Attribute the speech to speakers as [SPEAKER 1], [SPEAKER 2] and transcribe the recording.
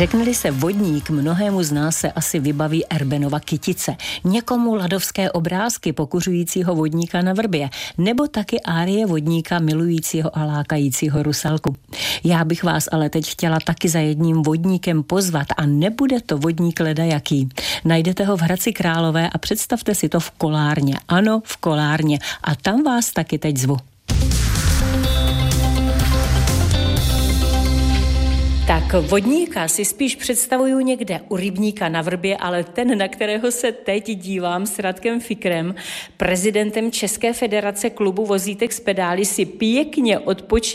[SPEAKER 1] Řekne-li se vodník, mnohému z nás se asi vybaví Erbenova kytice, někomu ladovské obrázky pokuřujícího vodníka na vrbě, nebo taky árie vodníka milujícího a lákajícího rusalku. Já bych vás ale teď chtěla taky za jedním vodníkem pozvat a nebude to vodník ledajaký. Najdete ho v Hradci Králové a představte si to v Kolárně. Ano, v Kolárně. A tam vás taky teď zvu. Tak vodníka si spíš představuju někde u rybníka na vrbě, ale ten, na kterého se teď dívám s Radkem Fikrem, prezidentem České federace klubu vozítek s pedály, si pěkně odpočívá